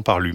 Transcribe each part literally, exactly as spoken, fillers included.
par l'humain ?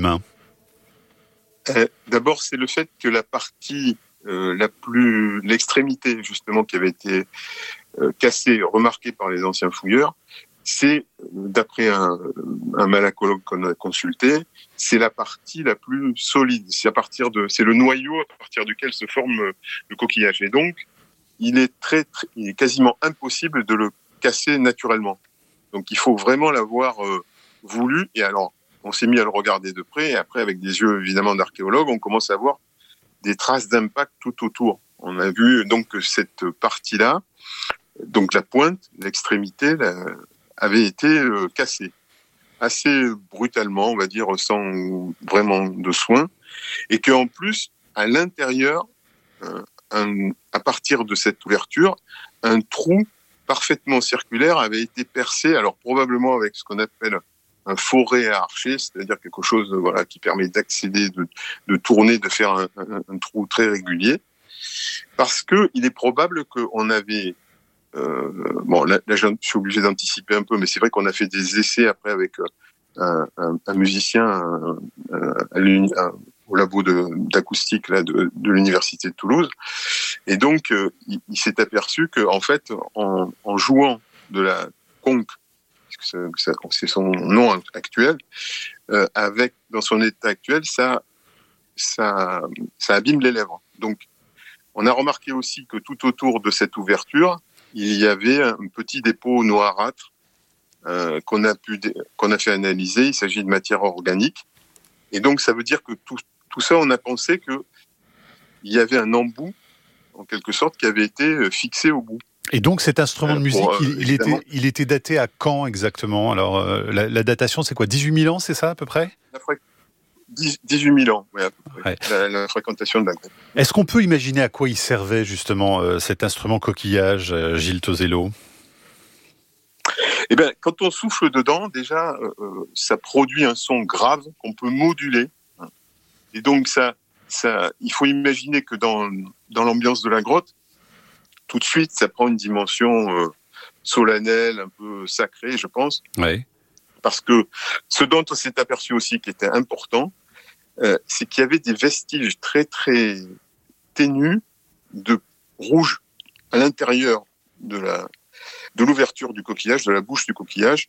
euh, D'abord, c'est le fait que la partie euh, la plus, l'extrémité justement qui avait été euh, cassée, remarquée par les anciens fouilleurs, c'est, d'après un, un malacologue qu'on a consulté, c'est la partie la plus solide. C'est à partir de, c'est le noyau à partir duquel se forme le coquillage. Et donc, il est très, très il est quasiment impossible de le casser naturellement. Donc, il faut vraiment l'avoir euh, voulu. Et alors, on s'est mis à le regarder de près. Et après, avec des yeux évidemment d'archéologue, on commence à voir des traces d'impact tout autour. On a vu donc que cette partie-là, donc la pointe, l'extrémité, la, avait été euh, cassée assez brutalement, on va dire, sans vraiment de soin, et qu'en plus, à l'intérieur, euh, un, à partir de cette ouverture, un trou parfaitement circulaire avait été percé, alors probablement avec ce qu'on appelle un forêt à archer, c'est-à-dire quelque chose voilà, qui permet d'accéder, de, de tourner, de faire un, un, un trou très régulier, parce qu'il est probable qu'on avait Euh, bon, là, là, je suis obligé d'anticiper un peu, mais c'est vrai qu'on a fait des essais après avec un, un, un musicien un, un, un, au labo de, d'acoustique là, de, de l'université de Toulouse, et donc euh, il, il s'est aperçu que en fait, en, en jouant de la conque, puisque c'est, c'est son nom actuel, euh, avec dans son état actuel, ça, ça, ça abîme les lèvres. Donc, on a remarqué aussi que tout autour de cette ouverture, il y avait un petit dépôt noirâtre euh, qu'on a pu qu'on a fait analyser. Il s'agit de matière organique, et donc ça veut dire que tout tout ça, on a pensé que il y avait un embout en quelque sorte qui avait été fixé au bout. Et donc cet instrument de musique, pour, euh, il, il était il était daté à quand exactement ? Alors euh, la, la datation, c'est quoi ? dix-huit mille ans, c'est ça à peu près ? dix-huit mille ans, oui, à peu près, ouais. la, la fréquentation de la grotte. Est-ce qu'on peut imaginer à quoi il servait justement euh, cet instrument coquillage, euh, Gilles Tosello ? Eh bien, quand on souffle dedans, déjà, euh, ça produit un son grave qu'on peut moduler. Et donc, ça, ça, il faut imaginer que dans, dans l'ambiance de la grotte, tout de suite, ça prend une dimension euh, solennelle, un peu sacrée, je pense. Oui. Parce que ce dont on s'est aperçu aussi qui était important, euh, c'est qu'il y avait des vestiges très, très ténus de rouge à l'intérieur de la, de l'ouverture du coquillage, de la bouche du coquillage,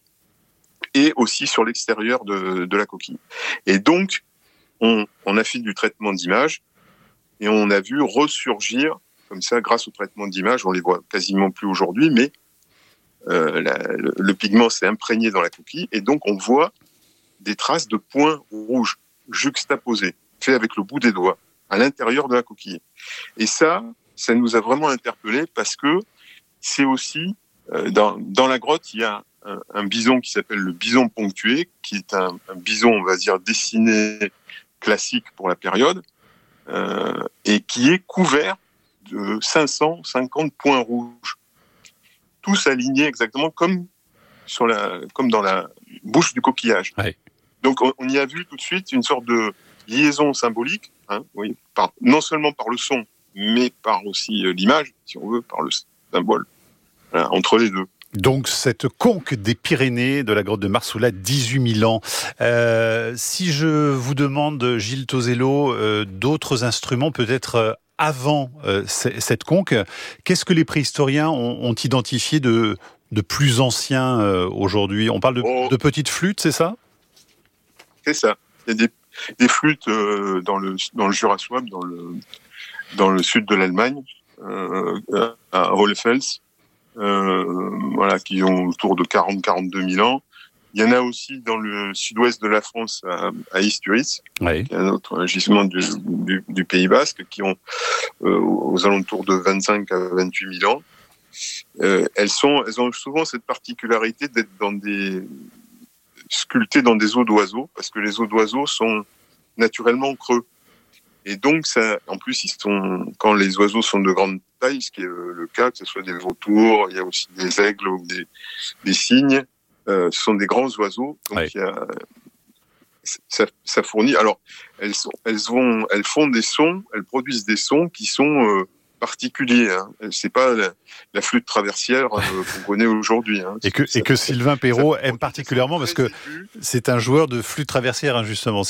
et aussi sur l'extérieur de, de la coquille. Et donc, on, on a fait du traitement d'image, et on a vu ressurgir, comme ça, grâce au traitement d'image, on les voit quasiment plus aujourd'hui, mais euh, la, le, le pigment s'est imprégné dans la coquille, et donc on voit des traces de points rouges juxtaposés, faits avec le bout des doigts, à l'intérieur de la coquille. Et ça, ça nous a vraiment interpellés, parce que c'est aussi, euh, dans, dans la grotte, il y a un, un bison qui s'appelle le bison ponctué, qui est un, un bison, on va dire, dessiné classique pour la période, euh, et qui est couvert de cinq cent cinquante points rouges, tous alignés exactement comme, sur la, comme dans la bouche du coquillage. Ouais. Donc on, on y a vu tout de suite une sorte de liaison symbolique, hein, oui, par, non seulement par le son, mais par aussi euh, l'image, si on veut, par le symbole, voilà, entre les deux. Donc cette conque des Pyrénées de la grotte de Marsoula, dix-huit mille ans. Euh, si je vous demande, Gilles Tosello, euh, d'autres instruments peut-être euh, avant euh, c- cette conque, qu'est-ce que les préhistoriens ont, ont identifié de, de plus ancien euh, aujourd'hui ? On parle de, oh, de petites flûtes, c'est ça ? C'est ça. Il y a des, des flûtes euh, dans le dans le Jura Souabe, dans le dans le sud de l'Allemagne, euh, à Hohlfels. Euh, voilà, qui ont autour de quarante à quarante-deux mille ans. Il y en a aussi dans le sud-ouest de la France, à, à Isturiz, oui. qui est un autre gisement du, du, du Pays Basque, qui ont euh, aux alentours de vingt-cinq à vingt-huit mille ans. Euh, elles sont, elles ont souvent cette particularité d'être dans des sculptées dans des os d'oiseaux, parce que les os d'oiseaux sont naturellement creux. Et donc, ça, en plus, ils sont, quand les oiseaux sont de grande taille, ce qui est le cas, que ce soit des vautours, il y a aussi des aigles ou des, des cygnes, euh, ce sont des grands oiseaux. Donc, ouais. il y a, ça, ça fournit. Alors, elles, sont, elles, vont, elles font des sons, elles produisent des sons qui sont euh, particuliers. Hein. C'est pas la, la flûte traversière euh, qu'on connaît aujourd'hui. Hein. Et que, ça, et que Sylvain Perrault aime ça, particulièrement parce que c'est un joueur de flûte traversière, hein, justement.